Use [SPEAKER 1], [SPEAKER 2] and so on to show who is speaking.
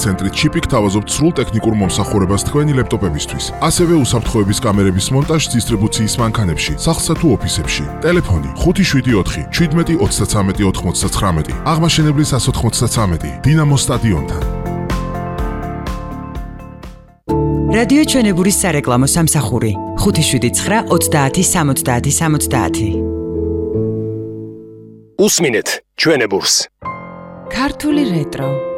[SPEAKER 1] ცენტრი ჩიპი გთავაზობთ სრულ ტექნიკურ მომსახურებას თქვენი ლეპტოპებისთვის. ასევე უსაფრთხოების კამერების მონტაჟს დისტრიბუციის მანქანებში, სახლსა თუ ოფისებში. ტელეფონი 574 17 33 99. აღმაშენებლის 193 დინამოს სტადიონთან.
[SPEAKER 2] რადიო ჩვენებურის სარეკლამო სამსახური 579 30 70 70.
[SPEAKER 3] უსმინეთ ჩვენებურს.
[SPEAKER 2] ქართული რეტრო